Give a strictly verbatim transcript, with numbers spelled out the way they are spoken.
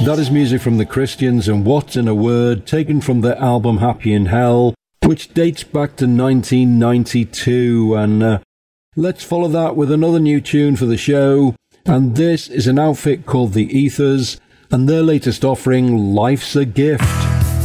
That is music from the Christians and What's in a Word, taken from their album Happy in Hell, which dates back to nineteen ninety-two. And uh, let's follow that with another new tune for the show. And this is an outfit called The Ethers and their latest offering, Life's a Gift.